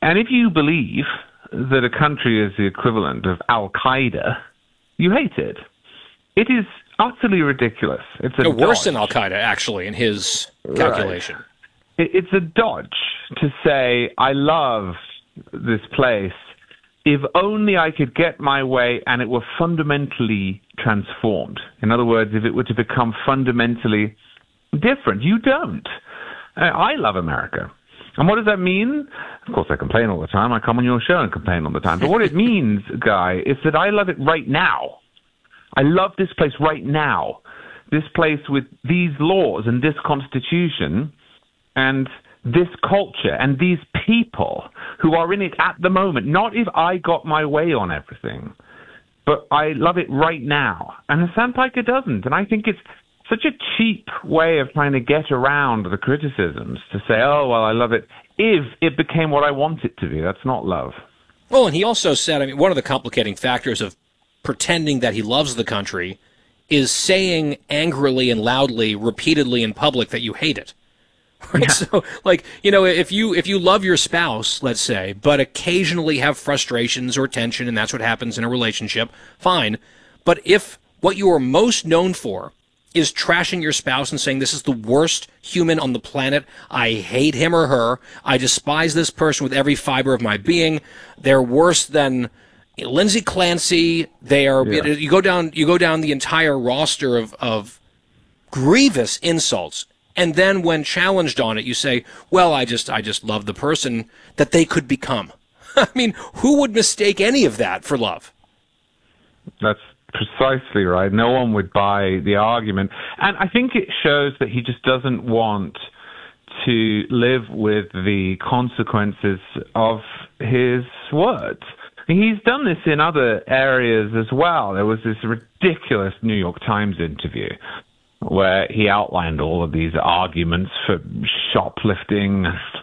And if you believe that a country is the equivalent of Al-Qaeda, you hate it. It is utterly ridiculous. It's worse than Al-Qaeda, actually, in his calculation. Right. It's a dodge to say, I love this place if only I could get my way and it were fundamentally transformed. In other words, if it were to become fundamentally different. You don't. I love America. And what does that mean? Of course, I complain all the time. I come on your show and complain all the time. But what it means, Guy, is that I love it right now. I love this place right now. This place with these laws and this constitution and this culture and these people who are in it at the moment. Not if I got my way on everything, but I love it right now. And Sandpiper doesn't. And I think it's such a cheap way of trying to get around the criticisms to say, oh, well, I love it if it became what I want it to be. That's not love. Well, and he also said, I mean, one of the complicating factors of pretending that he loves the country is saying angrily and loudly, repeatedly in public that you hate it. Right? Yeah. So, like, you know, if you love your spouse, let's say, but occasionally have frustrations or tension, and that's what happens in a relationship, fine. But if what you are most known for is trashing your spouse and saying this is the worst human on the planet, I hate him or her, I despise this person with every fiber of my being, they're worse than Lindsay Clancy, they are, yeah. You go down the entire roster of grievous insults. And then when challenged on it, you say, well, I just love the person that they could become. I mean, who would mistake any of that for love? That's precisely right. No one would buy the argument. And I think it shows that he just doesn't want to live with the consequences of his words. He's done this in other areas as well. There was this ridiculous New York Times interview where he outlined all of these arguments for shoplifting,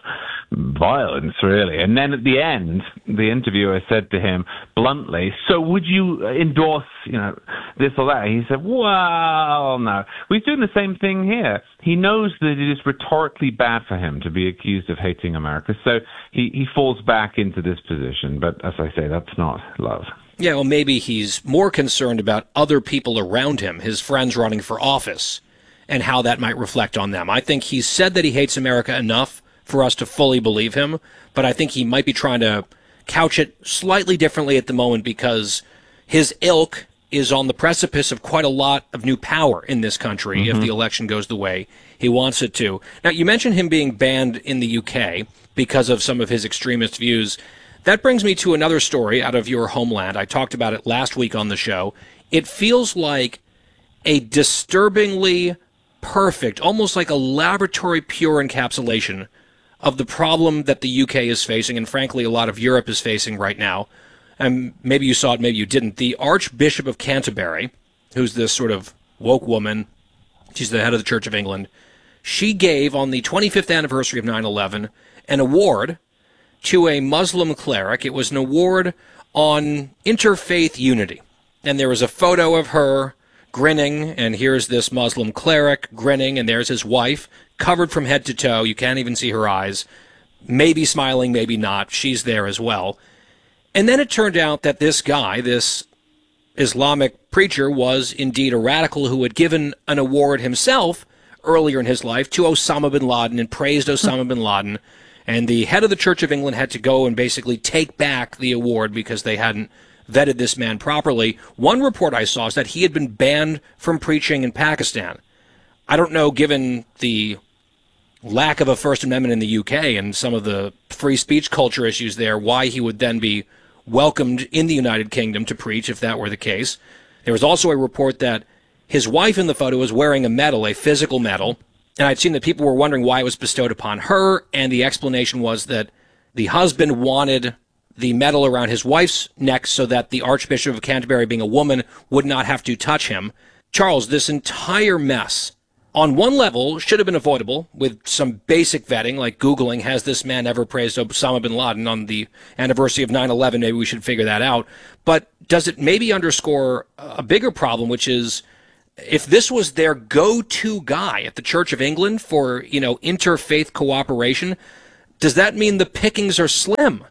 violence, really. And then at the end, the interviewer said to him bluntly, so would you endorse, this or that? He said, well, no. We're doing the same thing here. He knows that it is rhetorically bad for him to be accused of hating America, so he falls back into this position. But as I say, that's not love. Yeah, well, maybe he's more concerned about other people around him, his friends running for office, and how that might reflect on them. I think he's said that he hates America enough for us to fully believe him, but I think he might be trying to couch it slightly differently at the moment because his ilk is on the precipice of quite a lot of new power in this country if the election goes the way he wants it to. Now, you mentioned him being banned in the UK because of some of his extremist views. That brings me to another story out of your homeland. I talked about it last week on the show. It feels like a disturbingly perfect, almost like a laboratory pure encapsulation of the problem that the UK is facing, and frankly a lot of Europe is facing right now. And maybe you saw it, maybe you didn't. The Archbishop of Canterbury, who's this sort of woke woman, she's the head of the Church of England, she gave on the 25th anniversary of 9/11 an award to a Muslim cleric. It was an award on interfaith unity. And there was a photo of her grinning, and here's this Muslim cleric grinning, and there's his wife, covered from head to toe. You can't even see her eyes. Maybe smiling, maybe not. She's there as well. And then it turned out that this guy, this Islamic preacher, was indeed a radical who had given an award himself earlier in his life to Osama bin Laden and praised Osama bin Laden. And the head of the Church of England had to go and basically take back the award because they hadn't vetted this man properly. One report I saw is that he had been banned from preaching in Pakistan. I don't know, given the lack of a First Amendment in the UK and some of the free speech culture issues there, why he would then be welcomed in the United Kingdom to preach if that were the case. There was also a report that his wife in the photo was wearing a medal, a physical medal, and I'd seen that people were wondering why it was bestowed upon her, and the explanation was that the husband wanted the medal around his wife's neck so that the Archbishop of Canterbury, being a woman, would not have to touch him. Charles, this entire mess, on one level, should have been avoidable with some basic vetting, like Googling, has this man ever praised Osama bin Laden on the anniversary of 9/11? Maybe we should figure that out. But does it maybe underscore a bigger problem, which is, if this was their go-to guy at the Church of England for, interfaith cooperation, does that mean the pickings are slim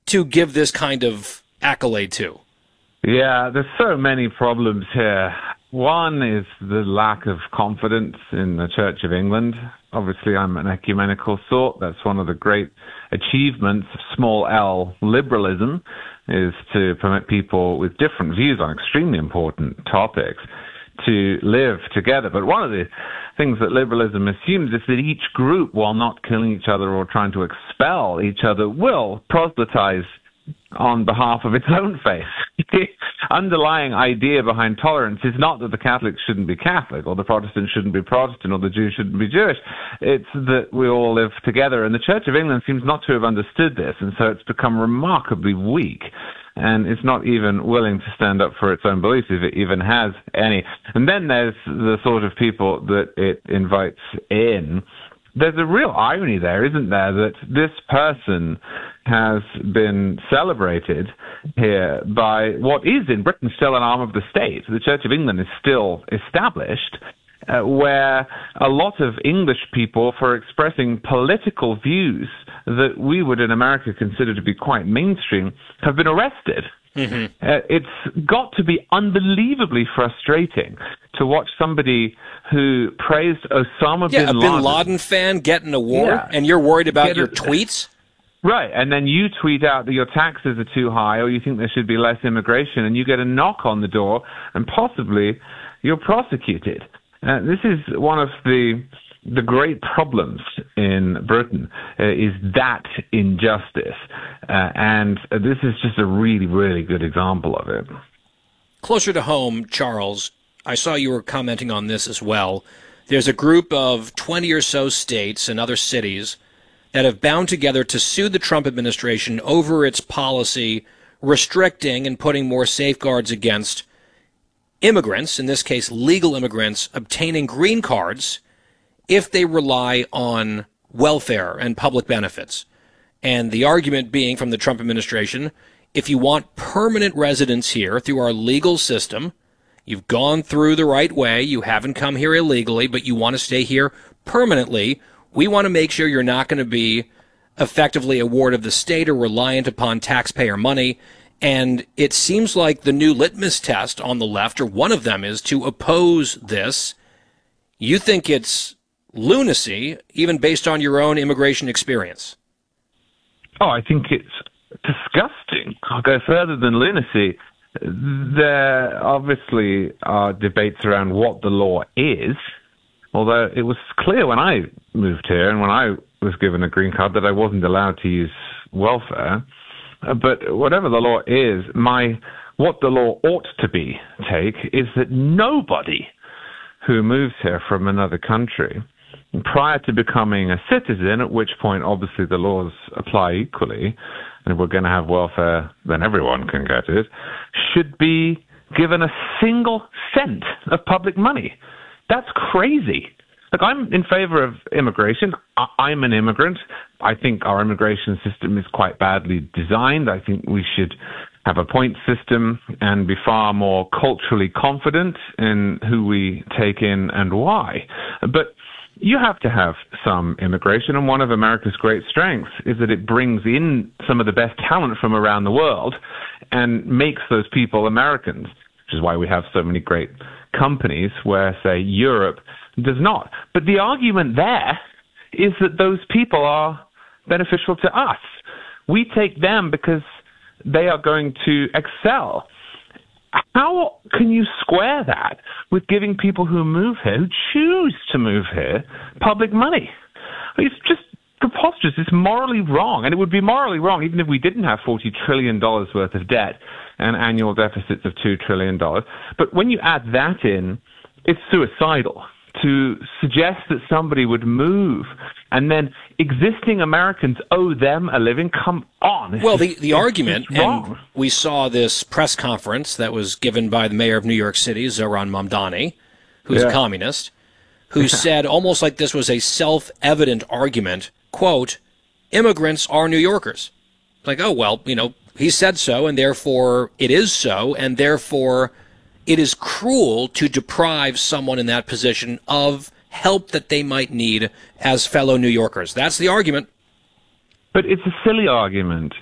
to give this kind of accolade to? Yeah, there's so many problems here. One is the lack of confidence in the Church of England. Obviously, I'm an ecumenical sort. That's one of the great achievements of small L liberalism, is to permit people with different views on extremely important topics to live together. But one of the things that liberalism assumes is that each group, while not killing each other or trying to expel each other, will proselytize on behalf of its own faith. The underlying idea behind tolerance is not that the Catholics shouldn't be Catholic, or the Protestants shouldn't be Protestant, or the Jews shouldn't be Jewish. It's that we all live together. And the Church of England seems not to have understood this, and so it's become remarkably weak. And it's not even willing to stand up for its own beliefs, if it even has any. And then there's the sort of people that it invites in. There's a real irony there, isn't there, that this person has been celebrated here by what is in Britain still an arm of the state. The Church of England is still established, where a lot of English people, for expressing political views that we would in America consider to be quite mainstream, have been arrested. Mm-hmm. It's got to be unbelievably frustrating to watch somebody who praised Osama bin Laden. Yeah, a Bin Laden fan get an award, and you're worried about your tweets? Right, and then you tweet out that your taxes are too high, or you think there should be less immigration, and you get a knock on the door, and possibly you're prosecuted. This is one of the great problems in Britain, is that injustice. And this is just a really, really good example of it. Closer to home, Charles, I saw you were commenting on this as well. There's a group of 20 or so states and other cities that have bound together to sue the Trump administration over its policy restricting and putting more safeguards against immigrants, in this case legal immigrants, obtaining green cards if they rely on welfare and public benefits. And the argument being from the Trump administration, if you want permanent residence here through our legal system, you've gone through the right way, you haven't come here illegally, but you want to stay here permanently, we want to make sure you're not going to be effectively a ward of the state or reliant upon taxpayer money. And it seems like the new litmus test on the left, or one of them, is to oppose this. You think it's lunacy, even based on your own immigration experience? Oh, I think it's disgusting. I'll go further than lunacy. There obviously are debates around what the law is, although it was clear when I moved here and when I was given a green card that I wasn't allowed to use welfare. But whatever the law is, what the law ought to be is that nobody who moves here from another country, prior to becoming a citizen, at which point obviously the laws apply equally, and if we're going to have welfare, then everyone can get it, should be given a single cent of public money. That's crazy. Look, I'm in favor of immigration. I'm an immigrant. I think our immigration system is quite badly designed. I think we should have a point system and be far more culturally confident in who we take in and why. But you have to have some immigration, and one of America's great strengths is that it brings in some of the best talent from around the world and makes those people Americans, which is why we have so many great companies where, say, Europe does not. But the argument there is that those people are beneficial to us. We take them because they are going to excel. How can you square that with giving people who move here, who choose to move here, public money? It's just preposterous. It's morally wrong. And it would be morally wrong even if we didn't have $40 trillion worth of debt and annual deficits of $2 trillion. But when you add that in, it's suicidal to suggest that somebody would move and then existing Americans owe them a living. Come on. Well, the argument, and we saw this press conference that was given by the mayor of New York City, Zohran Mamdani, who's a communist, who said almost like this was a self-evident argument, quote, immigrants are New Yorkers. It's like, oh, well, he said so, and therefore it is so, and therefore it is cruel to deprive someone in that position of help that they might need as fellow New Yorkers. That's the argument. But it's a silly argument.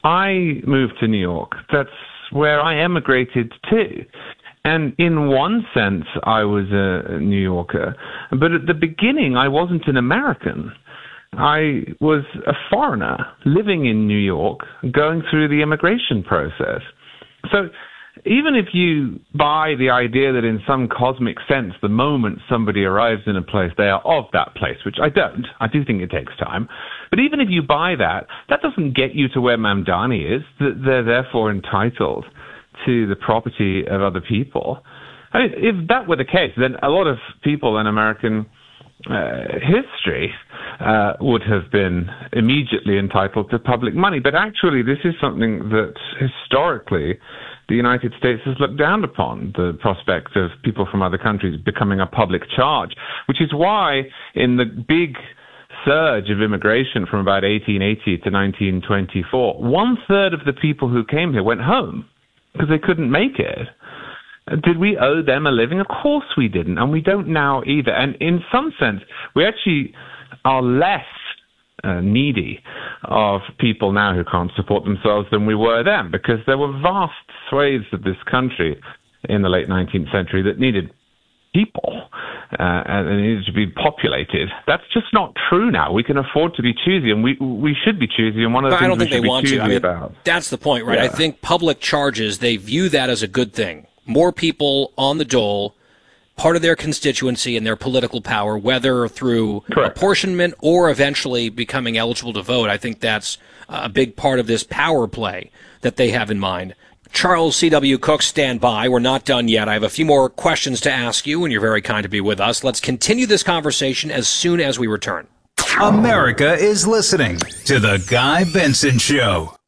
I moved to New York, that's where I emigrated to. And in one sense, I was a New Yorker. But at the beginning, I wasn't an American. I was a foreigner living in New York, going through the immigration process. So even if you buy the idea that in some cosmic sense, the moment somebody arrives in a place, they are of that place, which I don't. I do think it takes time. But even if you buy that, that doesn't get you to where Mamdani is. They're therefore entitled to the property of other people. I mean, if that were the case, then a lot of people in American history would have been immediately entitled to public money. But actually, this is something that historically the United States has looked down upon, the prospect of people from other countries becoming a public charge, which is why in the big surge of immigration from about 1880 to 1924, 1/3 of the people who came here went home because they couldn't make it. Did we owe them a living? Of course we didn't, and we don't now either. And in some sense, we actually are less needy of people now who can't support themselves than we were then, because there were vast swathes of this country in the late 19th century that needed people and they needed to be populated. That's just not true now. We can afford to be choosy, and we should be choosy. And one of the things we should be choosy about. That's the point, right? Yeah. I think public charges, they view that as a good thing. More people on the dole, part of their constituency and their political power, whether through apportionment or eventually becoming eligible to vote. I think that's a big part of this power play that they have in mind. Charles C.W. Cook, stand by. We're not done yet. I have a few more questions to ask you, and you're very kind to be with us. Let's continue this conversation as soon as we return. America is listening to The Guy Benson Show.